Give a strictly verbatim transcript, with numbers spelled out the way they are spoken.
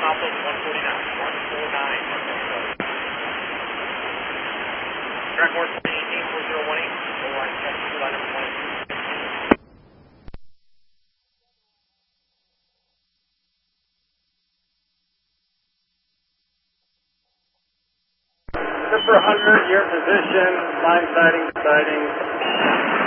Alpha one forty-nine. one forty-nine. Track one eighteen four zero one eight. Full line check. Full line number twenty-two. Number one hundred, your position, line sighting, sighting.